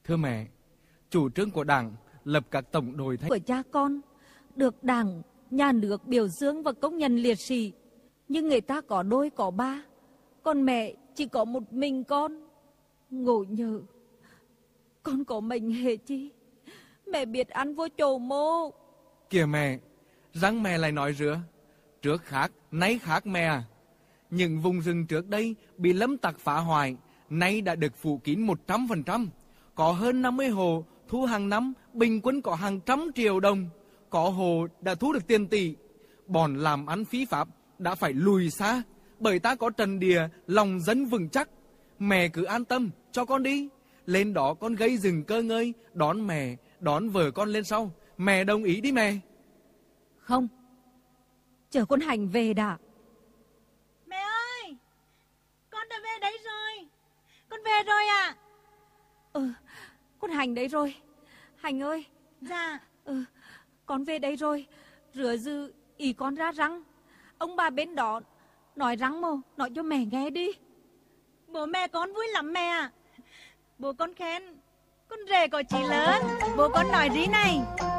Thưa mẹ, chủ trương của Đảng lập các tổng đội thanh của cha con được Đảng, nhà nước biểu dương và công nhận liệt sĩ, nhưng người ta có đôi có ba, còn mẹ chỉ có một mình con. Ngộ nhỡ con có mình hệ chi, mẹ biết ăn vô chầu mô. Kìa mẹ, răng mẹ lại nói rứa. Trước khác, nay khác mẹ à. Những vùng rừng trước đây bị lâm tặc phá hoại, nay đã được phủ kín 100%. Có hơn 50 hồ thu hàng năm bình quân có hàng trăm triệu đồng. Có hồ đã thu được tiền tỷ. Bọn làm ăn phí pháp đã phải lùi xa, bởi ta có trận địa lòng dân vững chắc. Mẹ cứ an tâm, cho con đi. Lên đó con gây rừng cơ ngơi, đón mẹ, đón vợ con lên sau. Mẹ đồng ý đi mẹ. Không, chờ con Hành về đã. Mẹ ơi, con đã về đấy rồi. Con về rồi ạ. Con Hành đấy rồi. Hành ơi. Dạ. Con về đây rồi. Rửa dư ý con ra răng. Ông bà bên đó nói răng mồ, nói cho mẹ nghe đi. Bố mẹ con vui lắm mẹ ạ. Bố con khen con rể có chí lớn. Bố con nói gì này: